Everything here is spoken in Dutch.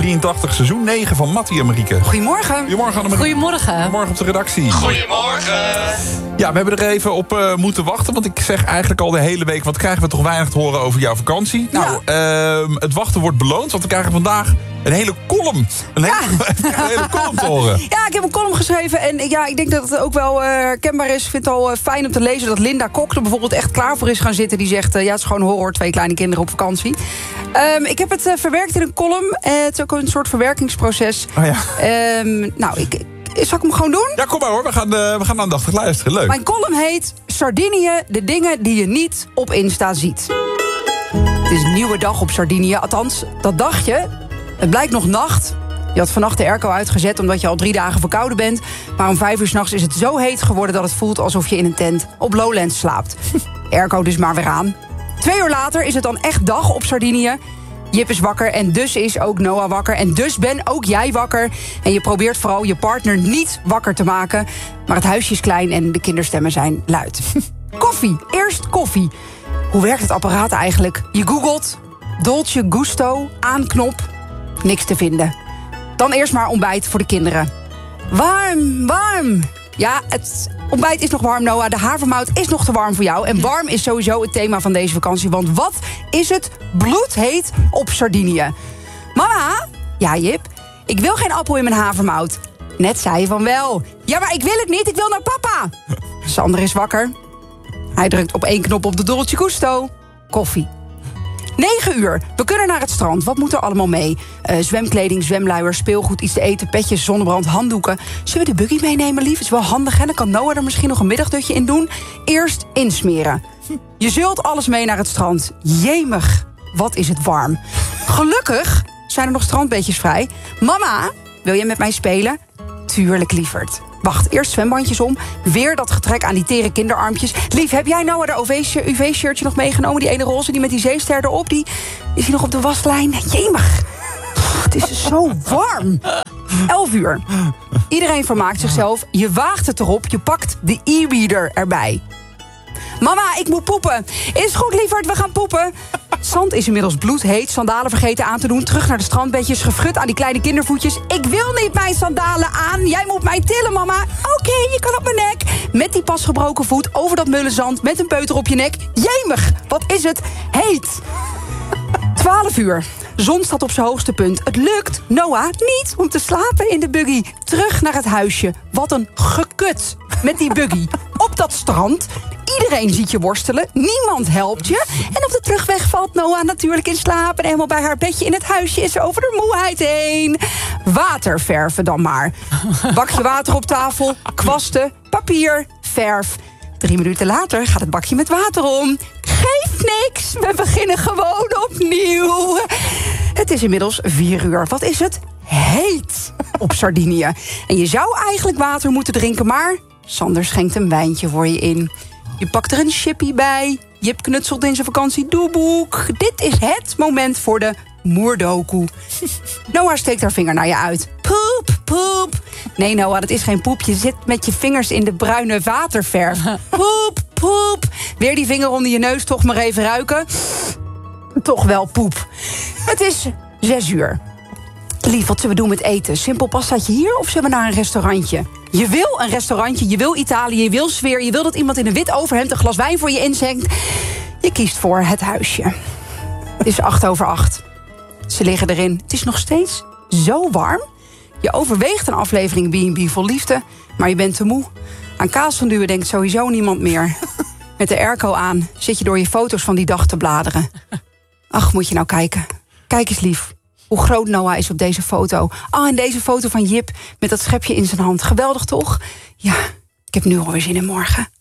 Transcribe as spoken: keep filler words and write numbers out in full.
drieëntachtig, seizoen negen van Mattie en Marieke. Goedemorgen. Goedemorgen, Annemarie. Goedemorgen. Goedemorgen op de redactie. Goedemorgen. Ja, we hebben er even op uh, moeten wachten. Want ik zeg eigenlijk al de hele week... wat krijgen we toch weinig te horen over jouw vakantie? Nou, ja. uh, het wachten wordt beloond. Want we krijgen vandaag een hele column. Een hele, ja. een hele column te horen. Ja, ik heb een column geschreven. En ja, ik denk dat het ook wel uh, herkenbaar is. Ik vind het al uh, fijn om te lezen dat Linda Kok er bijvoorbeeld echt klaar voor is gaan zitten. Die zegt, uh, ja, het is gewoon horror. Twee kleine kinderen op vakantie. Um, ik heb het uh, verwerkt in een column. Uh, het is ook een soort verwerkingsproces. Oh ja. Um, nou, ik... Zal ik hem gewoon doen? Ja, kom maar hoor. We gaan, uh, we gaan aandachtig luisteren. Leuk. Mijn column heet Sardinië, de dingen die je niet op Insta ziet. Het is een nieuwe dag op Sardinië. Althans, dat dacht je. Het blijkt nog nacht. Je had vannacht de airco uitgezet omdat je al drie dagen verkouden bent. Maar om vijf uur 's nachts is het zo heet geworden dat het voelt alsof je in een tent op Lowlands slaapt. Airco dus maar weer aan. Twee uur later is het dan echt dag op Sardinië. Jip is wakker en dus is ook Noah wakker. En dus ben ook jij wakker. En je probeert vooral je partner niet wakker te maken. Maar het huisje is klein en de kinderstemmen zijn luid. Koffie, eerst koffie. Hoe werkt het apparaat eigenlijk? Je googelt, Dolce Gusto, aanknop, niks te vinden. Dan eerst maar ontbijt voor de kinderen. Warm, warm. Ja, het ontbijt is nog warm, Noah. De havermout is nog te warm voor jou. En warm is sowieso het thema van deze vakantie. Want wat is het bloedheet op Sardinië? Mama? Ja, Jip? Ik wil geen appel in mijn havermout. Net zei je van wel. Ja, maar ik wil het niet. Ik wil naar papa. Sander is wakker. Hij drukt op één knop op de Dolce Gusto. Koffie. negen uur. We kunnen naar het strand. Wat moet er allemaal mee? Uh, zwemkleding, zwemluiers, speelgoed, iets te eten, petjes, zonnebrand, handdoeken. Zullen we de buggy meenemen, lief? Is wel handig, hè? Dan kan Noah er misschien nog een middagdutje in doen. Eerst insmeren. Je zult alles mee naar het strand. Jemig, wat is het warm. Gelukkig zijn er nog strandbeetjes vrij. Mama, wil je met mij spelen? Tuurlijk, lieverd. Wacht, eerst zwembandjes om. Weer dat getrek aan die tere kinderarmpjes. Lief, heb jij nou de U V-shirtje nog meegenomen? Die ene roze, die met die zeester erop. Die is hier nog op de waslijn. Jemig. Pff, het is zo warm. Elf uur. Iedereen vermaakt zichzelf. Je waagt het erop. Je pakt de e-reader erbij. Mama, ik moet poepen. Is goed, lieverd, we gaan poepen. Zand is inmiddels bloedheet. Sandalen vergeten aan te doen. Terug naar de strandbedjes. Gefrut aan die kleine kindervoetjes. Ik wil niet mijn sandalen aan. Jij moet mij tillen, mama. Oké, okay, je kan op mijn nek. Met die pas gebroken voet over dat mulle zand. Met een peuter op je nek. Jemig, wat is het heet. Twaalf uur. Zon staat op zijn hoogste punt. Het lukt Noah niet om te slapen in de buggy. Terug naar het huisje. Wat een gekut met die buggy. Op dat strand. Iedereen ziet je worstelen. Niemand helpt je. En op de terugweg valt Noah natuurlijk in slaap. En helemaal bij haar bedje in het huisje is ze over de moeheid heen. Water verven dan maar. Bakje water op tafel. Kwasten. Papier. Verf. Drie minuten later gaat het bakje met water om. Geeft niks. We beginnen gewoon opnieuw. Het is inmiddels vier uur. Wat is het? Heet op Sardinië. En je zou eigenlijk water moeten drinken, maar Sander schenkt een wijntje voor je in. Je pakt er een chippy bij. Jip knutselt in zijn vakantiedoeboek. Dit is het moment voor de moerdoku. Noah steekt haar vinger naar je uit. Poep, poep. Nee, Noah, dat is geen poep. Je zit met je vingers in de bruine waterverf. Poep, poep. Weer die vinger onder je neus, toch maar even ruiken. Toch wel poep. Het is zes uur. Lief, wat zullen we doen met eten? Simpel pastaatje hier of zullen we naar een restaurantje? Je wil een restaurantje, je wil Italië, je wil sfeer. Je wil dat iemand in een wit overhemd een glas wijn voor je inzenkt. Je kiest voor het huisje. Het is acht over acht. Ze liggen erin. Het is nog steeds zo warm. Je overweegt een aflevering B en B vol liefde, maar je bent te moe. Aan kaasfondue denkt sowieso niemand meer. Met de airco aan zit je door je foto's van die dag te bladeren. Ach, moet je nou kijken. Kijk eens, lief. Hoe groot Noah is op deze foto. Ah, en deze foto van Jip met dat schepje in zijn hand. Geweldig, toch? Ja, ik heb nu alweer zin in morgen.